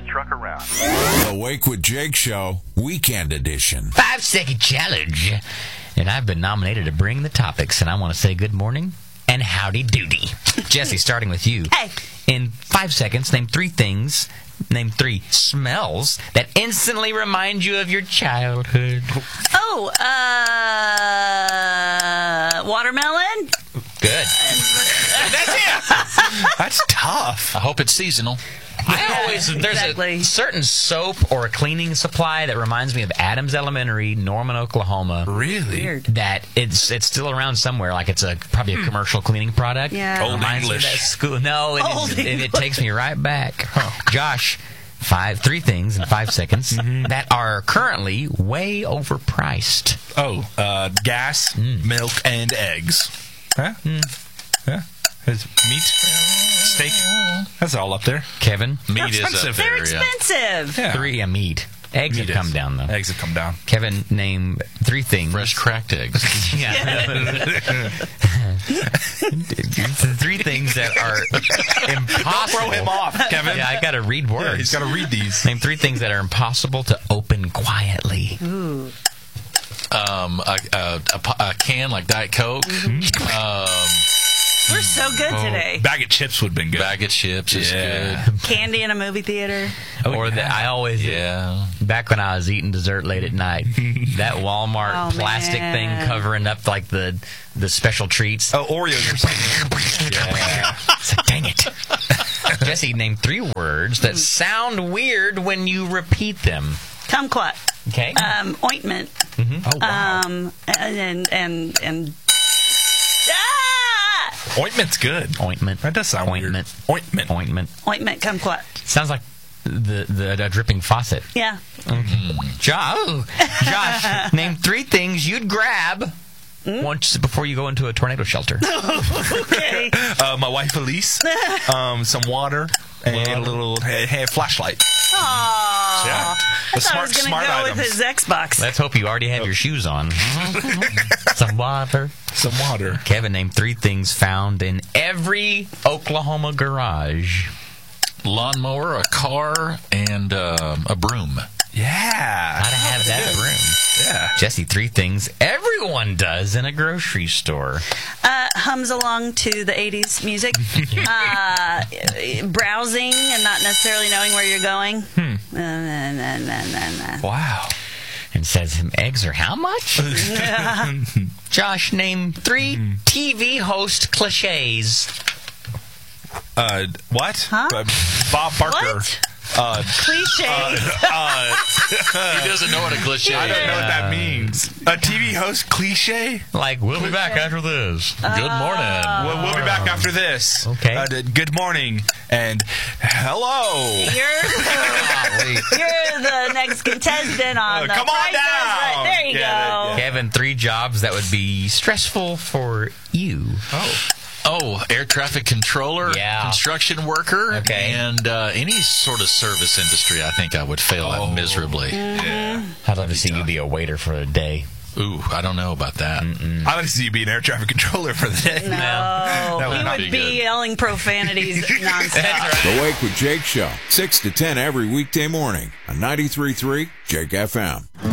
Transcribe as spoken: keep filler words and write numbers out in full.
truck around. The Wake with Jake Show, Weekend Edition. Five-second challenge. And I've been nominated to bring the topics, and I want to say good morning and howdy doody. Jesse, starting with you. Hey. In five seconds, name three things, name three smells that instantly remind you of your childhood. Oh, uh, watermelon? Good. That's it. That's tough. I hope it's seasonal. I always there's exactly. a certain soap or a cleaning supply that reminds me of Adams Elementary, Norman, Oklahoma. Really? Weird. That it's it's still around somewhere, like it's a probably a commercial cleaning product. Yeah. Old Reminds me of English. that school. No, it, Old it, it, it English. takes me right back. Josh, five three things in five seconds that are currently way overpriced. Oh, uh, gas, milk, and eggs. Huh? Yeah. Is meat, steak, that's all up there. Kevin, Meat is up expensive. there. They're yeah. expensive. Yeah. three yeah, meat. Eggs Meat have come is. down though. Eggs have come down. Kevin, name three things. Fresh cracked eggs. Yeah. Three things that are impossible. Throw him off, Kevin. Yeah, I got to read words. Yeah, he's got to read these. Name three things that are impossible to open quietly. Ooh. Um, a, a, a, po- a can like Diet Coke. Um, We're so good today. Bag of chips would have been good. bag of chips is Yeah. good. Candy in a movie theater. or that I always, Yeah. back when I was eating dessert late at night, that Walmart Oh, plastic man. thing covering up like the the special treats. Oh, Oreos or something. Yeah. It's like, dang it. Jesse, name three words that sound weird when you repeat them. Kumquat. Okay. Um, ointment. Oh, wow. Um, and, and, and, ah! Ointment's good. Ointment. That does sound Ointment. weird. Ointment. Ointment. Ointment, kumquat. Sounds like the the, the dripping faucet. Yeah. Josh, oh, Josh, name three things you'd grab once before you go into a tornado shelter. Okay. Uh, my wife Elise, um, some water, and a little hey, hey, flashlight. Aww. Yeah. I The thought I smart, was going smart to go items. with his Xbox. Let's hope you already have your shoes on. Some water. Some water. Kevin, name three things found in every Oklahoma garage. Lawnmower, a car, and um, a broom. Yeah. Gotta have that broom. Yeah. Jesse, three things everyone does in a grocery store. Uh, hums along to the eighties music. uh, browsing and not necessarily knowing where you're going. Hmm. Na, na, na, na, na, na. Wow. And says, eggs are how much? Josh, name three T V host cliches. Uh, what? Huh? Uh, Bob Barker. What? Uh, Cliche. uh, He doesn't know what a cliche I don't know what is. that means. A T V host cliche? Like, we'll be back after this. Good morning. Well, we'll be back after this. Okay. Uh, d- good morning and hello. You're the, you're the next contestant on Uh, the come on Price is Right. down. There you Yeah, go. that- Kevin, three jobs that would be stressful for you. Oh. Oh, air traffic controller, Yeah. construction worker, Okay. and uh, any sort of service industry. I think I would fail Oh. at miserably. Yeah. I'd love to see you be a waiter for a day. Ooh, I don't know about that. I'd like to see you be an air traffic controller for the day. No, That would he not would be be good. yelling profanities nonstop. The Wake with Jake Show, six to ten every weekday morning on ninety-three point three Jake F M.